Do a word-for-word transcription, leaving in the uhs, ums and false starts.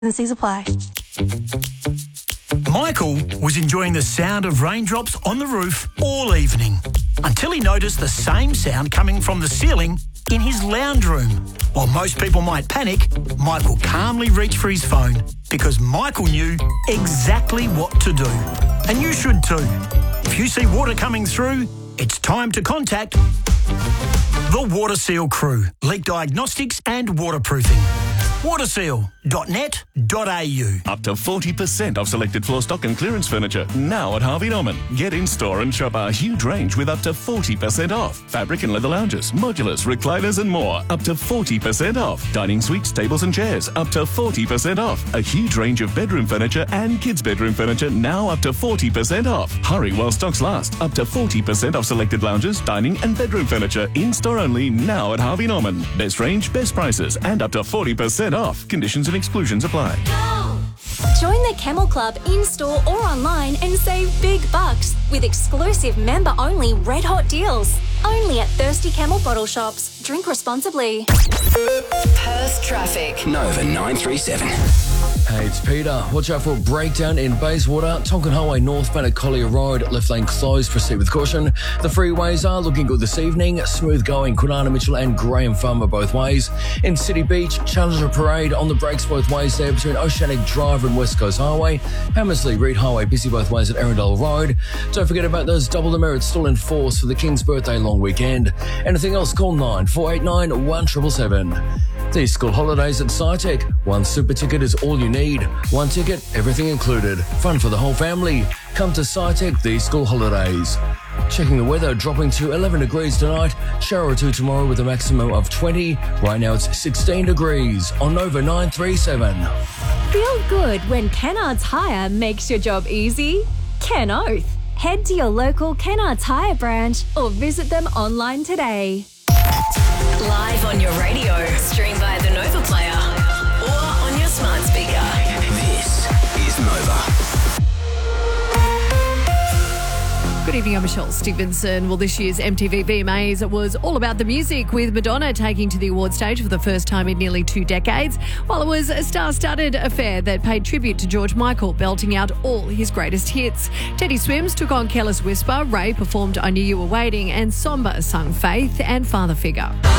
Tendencies apply. Michael was enjoying the sound of raindrops on the roof all evening until he noticed the same sound coming from the ceiling in his lounge room. While most people might panic, Michael calmly reached for his phone because Michael knew exactly what to do. And you should too. If you see water coming through, it's time to contact the Water Seal crew, leak diagnostics and waterproofing. waterseal dot net dot a u. Up to forty percent off selected floor stock and clearance furniture now at Harvey Norman. Get in store and shop our huge range with up to forty percent off. Fabric and leather lounges, modulars, recliners and more. Up to forty percent off. Dining suites, tables and chairs. Up to forty percent off. A huge range of bedroom furniture and kids' bedroom furniture now up to forty percent off. Hurry while stocks last. Up to forty percent off selected lounges, dining and bedroom furniture. In store only now at Harvey Norman. Best range, best prices and up to forty percent off. Conditions and exclusions apply. Join the Camel Club in-store or online and save big bucks with exclusive member-only red-hot deals. Only at Thirsty Camel Bottle Shops. Drink responsibly. Perth traffic. Nova nine three seven. Hey, it's Peter. Watch out for a breakdown in Bayswater. Tonkin Highway northbound at Collier Road. Left lane closed. Proceed with caution. The freeways are looking good this evening. Smooth going. Kwinana Mitchell and Graham Farmer both ways. In City Beach, Challenger Parade on the brakes both ways there between Oceanic Drive and West Coast Highway. Hammersley Reed Highway busy both ways at Arundel Road. Don't forget about those double demerits still in force for the King's Birthday long weekend. Anything else, call nine four eight nine one seven seven seven. These school holidays at SciTech. One super ticket is all you need. One ticket, everything included. Fun for the whole family. Come to SciTech these school holidays. Checking the weather, dropping to eleven degrees tonight. Shower or two tomorrow with a maximum of twenty. Right now it's sixteen degrees on Nova nine three seven. Feel good when Kennards Hire makes your job easy? Ken Oath. Head to your local Kennards Hire branch or visit them online today. Live on your radio. Stream via the Nova Player or on your smart speaker. This is Nova. Good evening, I'm Michelle Stevenson. Well, this year's M T V V M As was all about the music, with Madonna taking to the award stage for the first time in nearly two decades, while it was a star-studded affair that paid tribute to George Michael, belting out all his greatest hits. Teddy Swims took on Careless Whisper, Ray performed I Knew You Were Waiting, and Somber sung Faith and Father Figure.